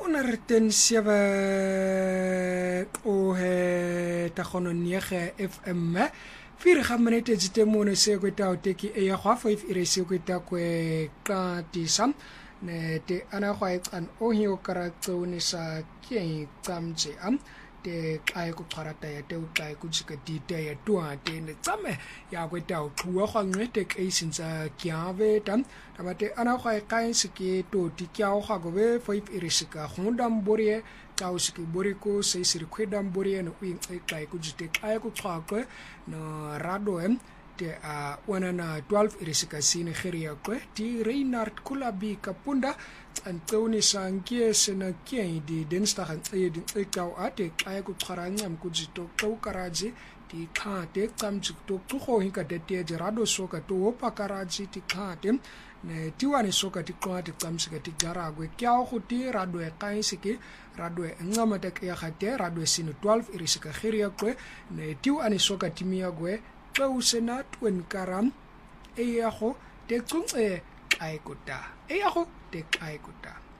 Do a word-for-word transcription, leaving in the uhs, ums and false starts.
honderd zeven o he tagononiege F M vier ga minute tse mone se go ta o teki e ya gwa five ire se go ta kwe ka tisam ne te ana gwa ican o hi o karatso sa ke tsamje am te kai ku tshwarata ya te o kai ku tsika dite ya tua te ne tsame ya go ta o tlua gwa ngwete ke sinza kiave tam tabate ana gwa kai se ke to ti kya o ga go be five ire se ka gondam borie ka o se ke boriko se se re kwedam borie no u e kai ku jite kai ku tshwakwe no rado em te a wana na twelve ire se ka sine geria kwe ti Reinhard Kulabi kapunda Antoni sankie sena kien di dinsdag en e di e kau ate kai ku tshwaranga m ku jito kau karaji ti khate kam jito tu go hinka de te rado soka to opa karaji ti khate ne tiwane soka ti kwate kam sika ti garagwe kya go ti rado e kai sike rado e ngama te ya khate rado e sine twelve ire sika geria kwe ne tiwane soka ti mia gwe kau sena twen karam e ya go te tsunge kai kuta e ya go te kai kuta